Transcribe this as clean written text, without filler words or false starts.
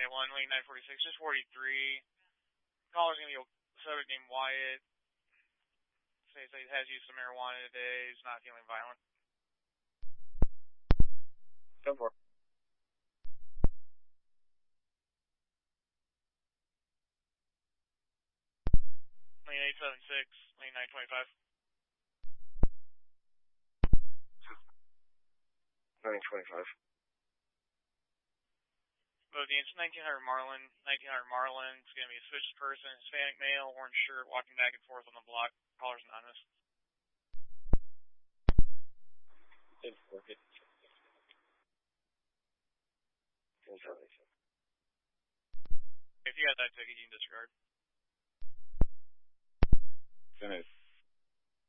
981, lane 946, just 43. Caller's going to be a subject named Wyatt. Says he has used some marijuana today. He's not feeling violent. 10-4. Lane 876, lane 925. 925. It's 1900 Marlin. 1900 Marlin. It's going to be a switched person, Hispanic male, orange shirt, walking back and forth on the block. Caller's anonymous. 10-4. If you got that ticket, you can disregard. 10-8.